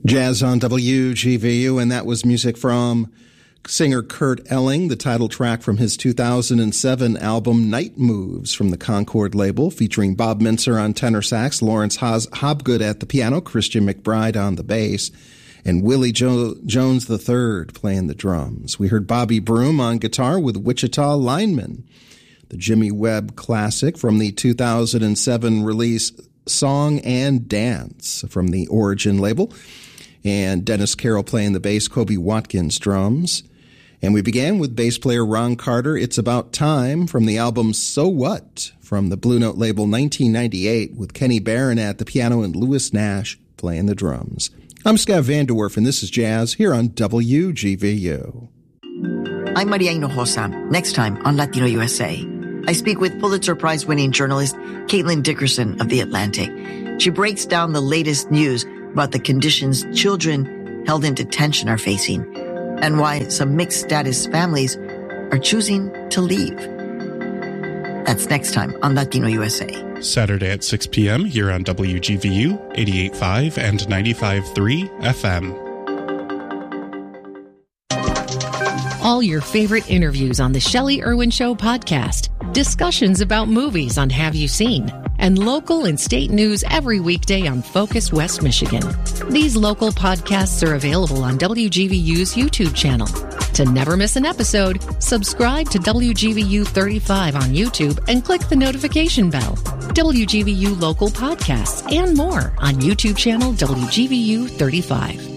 Jazz on WGVU, and that was music from singer Kurt Elling, the title track from his 2007 album Night Moves from the Concord label, featuring Bob Mintzer on tenor sax, Lawrence Hobgood at the piano, Christian McBride on the bass, and Willie Jones III playing the drums. We heard Bobby Broom on guitar with Wichita Lineman, the Jimmy Webb classic from the 2007 release Song and Dance from the Origin label, and Dennis Carroll playing the bass, Kobe Watkins drums. And we began with bass player Ron Carter, It's About Time, from the album So What, from the Blue Note label 1998, with Kenny Barron at the piano and Louis Nash playing the drums. I'm Scott Vanderwerf, and this is Jazz here on WGVU. I'm Maria Hinojosa. Next time on Latino USA, I speak with Pulitzer Prize-winning journalist Caitlin Dickerson of The Atlantic. She breaks down the latest news about the conditions children held in detention are facing, and why some mixed-status families are choosing to leave. That's next time on Latino USA. Saturday at 6 p.m. here on WGVU, 88.5 and 95.3 FM. All your favorite interviews on the Shelley Irwin Show podcast, discussions about movies on Have You Seen, and local and state news every weekday on Focus West Michigan. These local podcasts are available on WGVU's YouTube channel. To never miss an episode, subscribe to WGVU 35 on YouTube and click the notification bell. WGVU local podcasts and more on YouTube channel WGVU 35.